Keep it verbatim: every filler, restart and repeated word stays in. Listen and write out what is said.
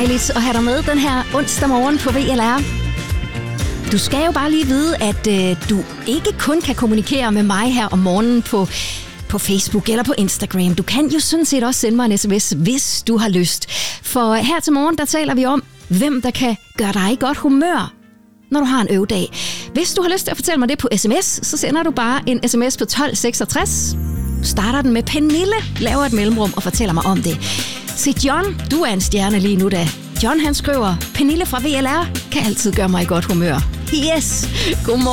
dejligt at have dig med den her onsdag morgen på V L R. Du skal jo bare lige vide, at øh, du ikke kun kan kommunikere med mig her om morgenen på, på Facebook eller på Instagram. Du kan jo sådan set også sende mig en sms, hvis du har lyst. For her til morgen, der taler vi om, hvem der kan gøre dig i godt humør, når du har en øvedag. Hvis du har lyst til at fortælle mig det på sms, så sender du bare en sms på tolv seksogtres. Starter den med Pernille, laver et mellemrum og fortæller mig om det. Se John, du er en stjerne lige nu da. John han skriver, Pernille fra V L R kan altid gøre mig i godt humør. Yes, godmorgen.